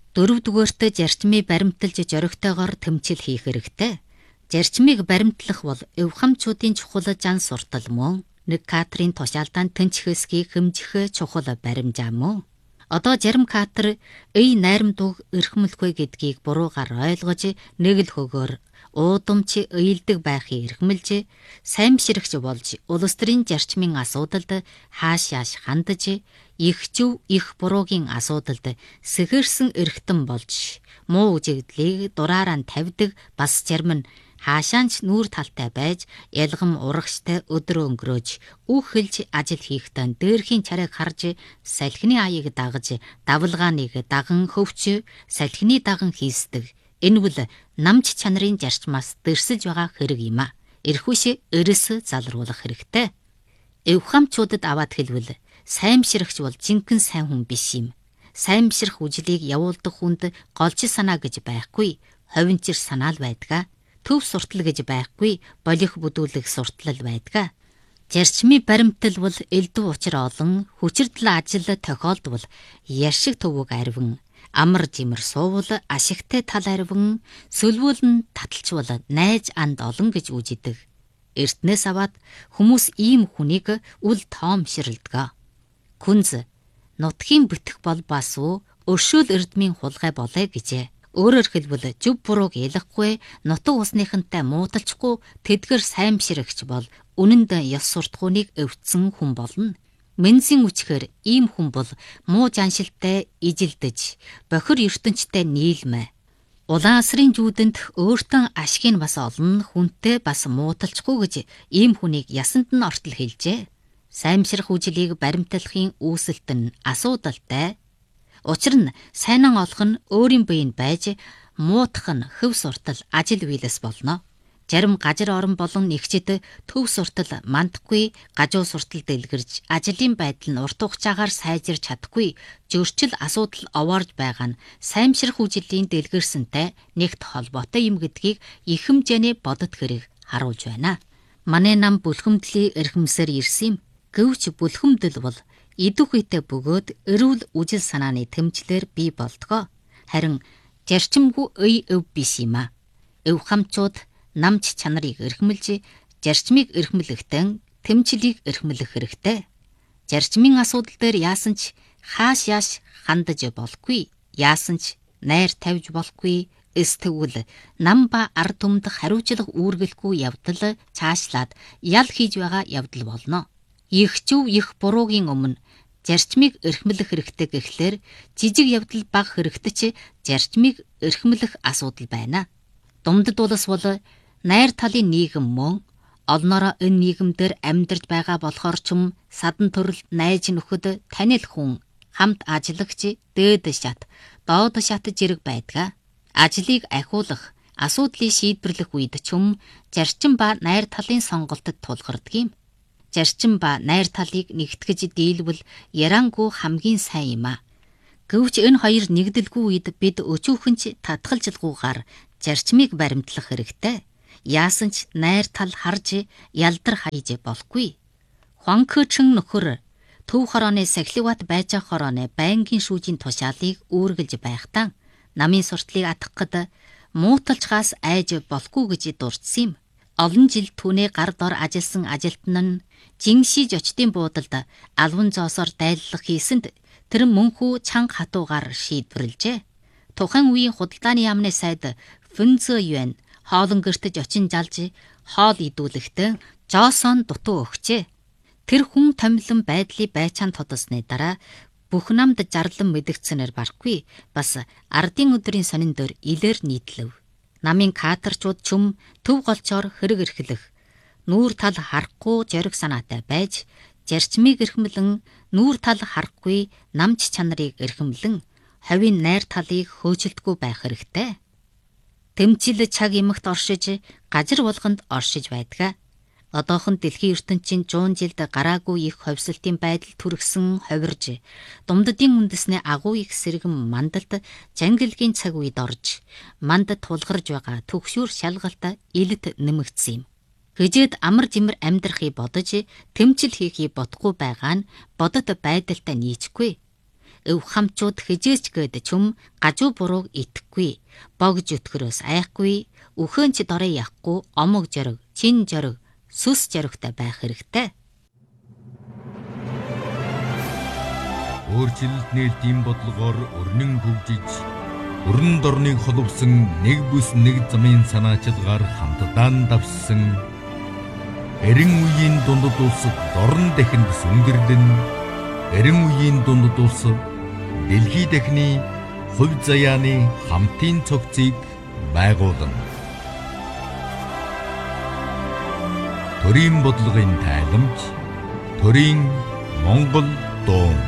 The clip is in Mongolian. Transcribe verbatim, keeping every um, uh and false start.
Дөрөвдүгээрт зарчмыг баримталж зоригтойгоор тэмцэл хийх хэрэгтэй. Зарчмыг баримтлах бол эвхамчуудын чухал зан суртал мөн нэг кадрын тушаалдаанд тэнцхэсгийг хэмжих чухал баримжаа мөн. Одоо зарим кадр эй найрамдууг эрхмэлгүй гэдгийг буруугаар ойлгож нэг л хөгөөр уудамч ыйлдэг байхыг эрхмэлж саймширагч болж улс төрийн зарчмын асуудалд хааш яаш хандаж их зөв их буруугийн асуудалд сэхэрсэн эрхтэн болж муу үжигдлийг дураараа тавьдаг бас зарим нь хаашаанч нүүр талтай байж ялгам урагштай өдрөө өнгөрөөж үг хэлж ажил хийхдээ дээрхийн чарайг харж салхины аяыг дагаж давлгааныг даган хөвч салхины даган хийсдэг. Энэ бол намч чанарын зарчмаас дэрсэж байгаа хэрэг юм а. Эрхүш эрс залруулах хэрэгтэй. Эвхамчуудад аваад хэлвэл саймширагч бол жинхэнэ сайн хүн биш юм. Саймширах үжлийг явуулдаг хүнд голч санаа гэж байхгүй, ховинчир санаа л байдаг. Төв суртал гэж байхгүй, болих бүдүүлэг суртал байдаг. Зарчмын баримтал бол элдв учир олон, хүчирдэл ажил тохиолдвол яшиг төвөг арвин, амар жимэр суувал ашигтай тал арвин, сөлвүүлэн таталчвал найз анд олон гэж үжидэг. Эртнээс аваад хүмүүс ийм хүнийг үл тоомширладаг. Күнз нутгийн бүтэх бол бас уу өршөөл эрдмийн хулгай болоо гэжээ. Өөрөөр хэлбэл зөв бурууг ялахгүй, нутаг усныхантай муудалчгүй тэдгэр саймширагч бол үнэнд ёс суртахууныг өвдсөн хүн болно. Мензийн үчгээр ийм хүн бол муу жаншилтай ижилдэж, бохир ертөнцтэй нийлмэ. Улаан асрын жүүдэнд өөртөө ашгийг бас олно, хүнтэй бас муудалчгүй гэж ийм хүнийг ясанд нь ортол хэлжээ. Саймширах үжлийг баримтлахын үүсэлт нь асуудалтай. Учир нь сайнан олох нь өөрийн биеинд байж, муутах нь хөв суртал ажил биелэс болно. Зарим гажир орон болон нэгчид төв суртал мандахгүй, гажуу суртал дэлгэрж, ажлын байдал нь урт хугацаагаар сайжирч чадахгүй, зөрчил асуудал овоорж байгаа нь саймширах үжлийн дэлгэрсэнтэй нэгт холбоотой юм гэдгийг их хэмжээний бодот хэрэг харуулж байна. Манай нам бүлхэмдлийн эрхэмсээр ирсэн юм. Гэвч бүлхэмдэл бол идэх үедээ бөгөөд эрүүл үжил санааны тэмцлэр бий болдгоо. Харин зарчимгүй үй өв биш юм а. Эвхамчууд намч чанарыг эрхмэлж, зарчмыг эрхмэлэхдээ тэмцлийг эрхмэлэх хэрэгтэй. Зарчмын асуудал дээр яасан ч хааш яаш хандаж болохгүй, яасан ч найр тавьж болохгүй, эстэгвэл нам ба ард түмдэх хариуцлага үүргэлгүй явдал цаашлаад ял хийж байгаа явдал болно. Их зөв их буруугийн өмнө зарчмыг эрхмэлэх хэрэгтэй гэхлээр жижиг явдал бага хэрэгтэй ч зарчмыг эрхмэлэх асуудал байна. Думдад улс бол найр талын нийгэм мөн олноороо энэ нийгэмдэр амьдарч байгаа болохоор ч юм садан төрөл найз нөхөд танил хүн хамт ажиллагч дээд шат доод шат зэрэг байдаг. Ажлыг ахиулах, асуудлыг шийдвэрлэх үед ч юм зарчим ба найр талын сонголтод тулгардаг юм. Зарчим ба найр талыг нэгтгэж дийлвэл ярангүй хамгийн сайн юм а. Гэвч энэ хоёр нэгдэлгүй үед бид өчүүхэнч татгалзалгүйгээр зарчмыг баримтлах хэрэгтэй. Яасан ч найр тал харж ялдар хайж болохгүй. Хуанкөчн нөхөр төв хорооны сахливат байж хорооны байнгын шүүжийн тушаалыг үүргэлж байхдаа намын суртлыг атах гэд мууталчгаас айж болохгүй гэж дурдсан юм. Олон жил түүний гар дор ажилласан ажилтан нь жиншиж очдын буудалд алван зоосоор дайллах хийсэнд тэр мөнхүү чанга хатуугаар шийдвэрлэжээ. Тухайн үеийн худалдааны яамны сайд Фэнзэ Юэн хоолн гэртэж очин жалж хоол идүүлэхдээ Жосон дутуу өгчээ. Тэр хүн томилон байдлыг байцаан тодосны дараа бүх намд зарлан мэдгцэнээр барахгүй, бас ардын өдрийн сонин дээр илэр нийтлэв. Намын кадрчууд чүм төв голчоор хэрэг эрхлэх, нүүр тал харахгүй зориг санаатай байж, зарчмыг эрхмэлэн, нүүр тал харахгүй намч чанарыг эрхмэлэн, хавийн найр талыг хөөжилтгүй байх хэрэгтэй. Тэмцэл чаг эмэгт оршиж, гажир болгонд оршиж байдаг. Одоохон дэлхийн ертөнцийн жуун жилд гараагүй их ховсолтын байдал түргсэн ховирж, думддын үндэсний агуу их сэргэм мандалд жангилгийн цаг үед орж, манд тулгарж байгаа төгшүүр шалгалт илэт нэмэгдсэн юм. Гэжээд амар жимэр амьдрахыг бодож, тэмцэл хийхийг бодохгүй байгаа нь бодот байдалтай нийцгүй. өв хамчууд хижээч гээд чүм гажуу бурууг итгэхгүй, богж өтгөрөөс айхгүй, өхөөнч дорой яахгүй, омог жориг, чин жориг, сүс жоригтай байх хэрэгтэй. Өөрчлөлт нээлтийн бодлогоор өрнөн хөгжиж, өрн дорныг холбосон нэг бүс нэг замын санаачилгаар хамтдаа давсан эрен үеийн дундад улс дорн дахинд сүнгэрлэн, эрен үеийн дундад улс дэлхий дахины хувь заяаны хамтын цогцыг байгуулна. Төрийн бодлогын тайламж, төрийн Монгол дуу.